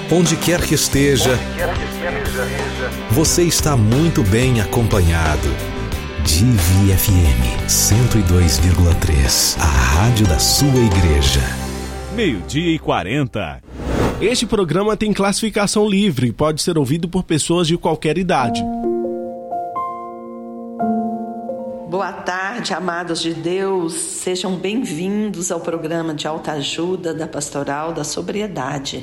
Onde quer que esteja, você está muito bem acompanhado. Divi FM 102,3, a rádio da sua igreja. 12:40. Este programa tem classificação livre e pode ser ouvido por pessoas de qualquer idade. Boa tarde, amados de Deus. Sejam bem-vindos ao programa de autoajuda da Pastoral da Sobriedade.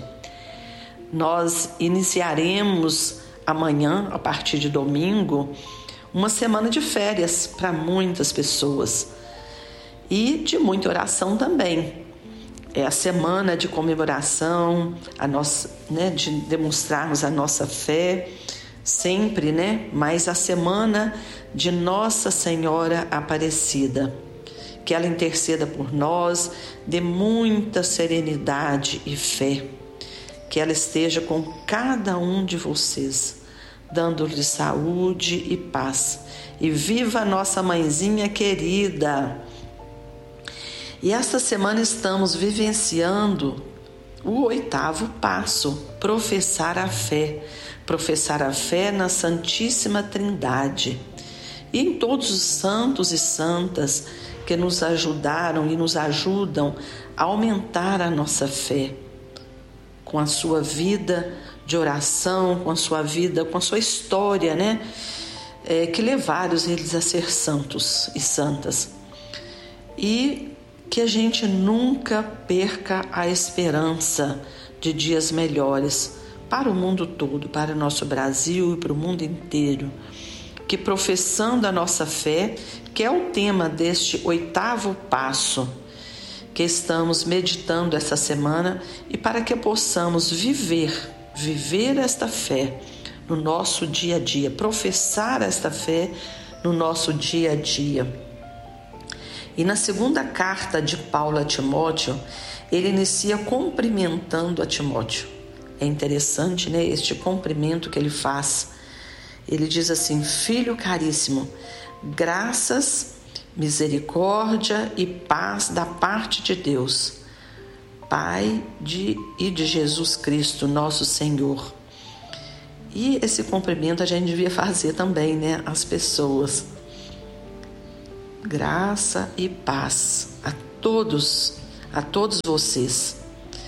Nós iniciaremos amanhã, a partir de domingo, uma semana de férias para muitas pessoas e de muita oração também. É a semana de comemoração, de demonstrarmos a nossa fé, sempre, mas a semana de Nossa Senhora Aparecida. Que ela interceda por nós, dê muita serenidade e fé. Que ela esteja com cada um de vocês, dando-lhe saúde e paz. E viva a nossa mãezinha querida! E esta semana estamos vivenciando o 8º passo, professar a fé. Professar a fé na Santíssima Trindade. E em todos os santos e santas que nos ajudaram e nos ajudam a aumentar a nossa fé. Com a sua vida de oração, com a sua vida, com a sua história, que levaram eles a ser santos e santas. E que a gente nunca perca a esperança de dias melhores para o mundo todo, para o nosso Brasil e para o mundo inteiro. Que professando a nossa fé, que é o tema deste 8º passo, que estamos meditando essa semana, e para que possamos viver esta fé no nosso dia a dia, professar esta fé no nosso dia a dia. E na segunda carta de Paulo a Timóteo, ele inicia cumprimentando a Timóteo. É interessante, este cumprimento que ele faz. Ele diz assim: filho caríssimo, graças, misericórdia e paz da parte de Deus, Pai e de Jesus Cristo, nosso Senhor. E esse cumprimento a gente devia fazer também, às pessoas. Graça e paz a todos vocês.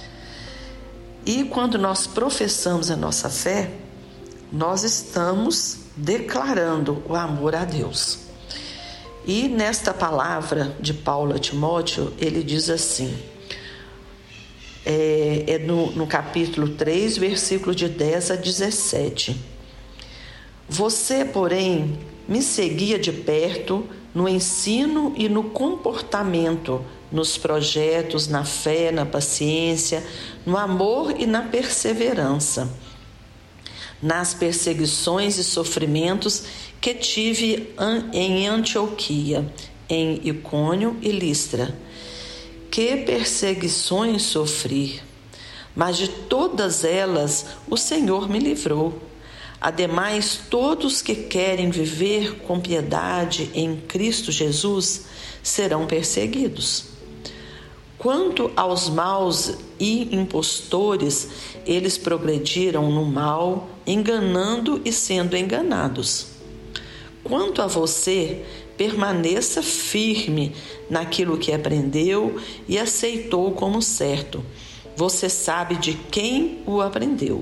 E quando nós professamos a nossa fé, nós estamos declarando o amor a Deus. E nesta palavra de Paulo a Timóteo, ele diz assim, no capítulo 3, versículo de 10 a 17. Você, porém, me seguia de perto no ensino e no comportamento, nos projetos, na fé, na paciência, no amor e na perseverança, nas perseguições e sofrimentos que tive em Antioquia, em Icônio e Listra. Que perseguições sofri, mas de todas elas o Senhor me livrou. Ademais, todos que querem viver com piedade em Cristo Jesus serão perseguidos. Quanto aos maus e impostores, eles progrediram no mal, enganando e sendo enganados. Quanto a você, permaneça firme naquilo que aprendeu e aceitou como certo. Você sabe de quem o aprendeu.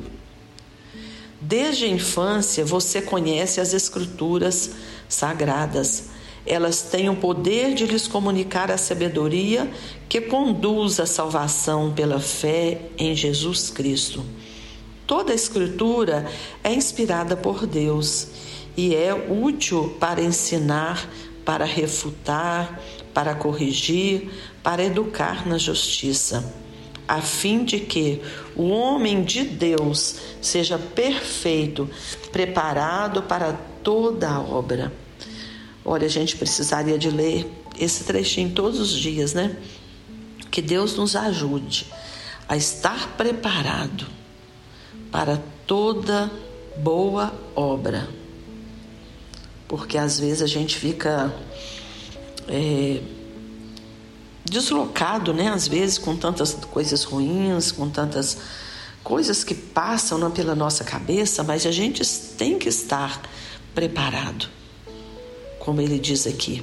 Desde a infância você conhece as Escrituras sagradas. Elas têm o poder de lhes comunicar a sabedoria que conduz à salvação pela fé em Jesus Cristo. Toda a Escritura é inspirada por Deus e é útil para ensinar, para refutar, para corrigir, para educar na justiça, a fim de que o homem de Deus seja perfeito, preparado para toda a obra. Olha, a gente precisaria de ler esse trechinho todos os dias, Que Deus nos ajude a estar preparado para toda boa obra. Porque às vezes a gente fica deslocado, às vezes com tantas coisas ruins, com tantas coisas que passam pela nossa cabeça, mas a gente tem que estar preparado, como ele diz aqui.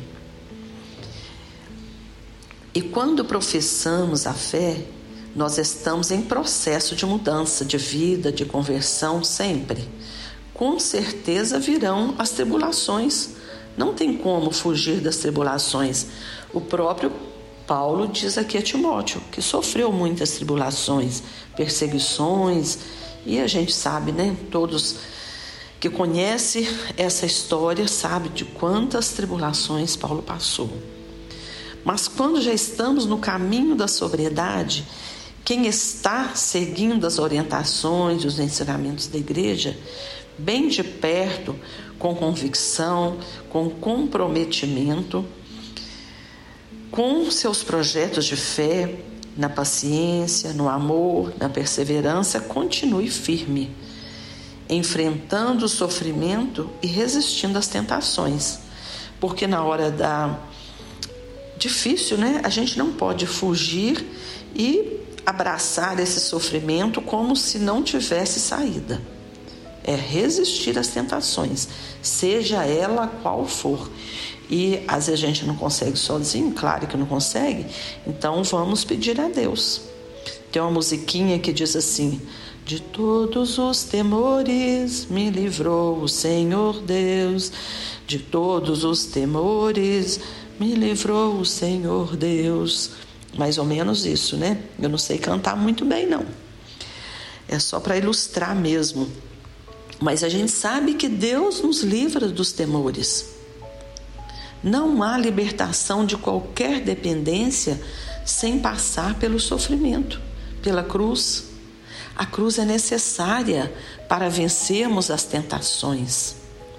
E quando professamos a fé, nós estamos em processo de mudança de vida, de conversão sempre. Com certeza virão as tribulações. Não tem como fugir das tribulações. O próprio Paulo diz aqui a Timóteo que sofreu muitas tribulações, perseguições, e a gente sabe, né? Todos que conhecem essa história sabem de quantas tribulações Paulo passou. Mas quando já estamos no caminho da sobriedade, quem está seguindo as orientações e os ensinamentos da igreja, bem de perto, com convicção, com comprometimento, com seus projetos de fé, na paciência, no amor, na perseverança, continue firme, enfrentando o sofrimento e resistindo às tentações. Porque na hora difícil, né? A gente não pode fugir e abraçar esse sofrimento como se não tivesse saída. É resistir às tentações, seja ela qual for. E às vezes a gente não consegue sozinho, claro que não consegue, então vamos pedir a Deus. Tem uma musiquinha que diz assim: de todos os temores me livrou o Senhor Deus, de todos os temores me livrou o Senhor Deus. Mais ou menos isso, né? Eu não sei cantar muito bem, não. É só para ilustrar mesmo. Mas a gente sabe que Deus nos livra dos temores. Não há libertação de qualquer dependência sem passar pelo sofrimento, pela cruz. A cruz é necessária para vencermos as tentações.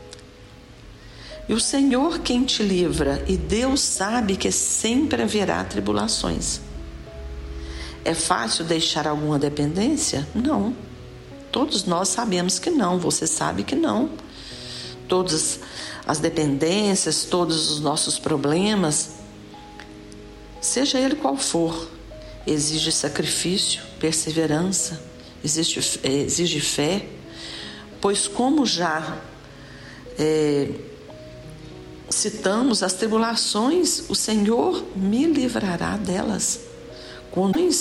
E o Senhor quem te livra, e Deus sabe que sempre haverá tribulações. É fácil deixar alguma dependência? Não. Todos nós sabemos que não, você sabe que não. Todas as dependências, todos os nossos problemas, seja ele qual for, exige sacrifício, perseverança, exige fé, pois como já citamos as tribulações, o Senhor me livrará delas. Quando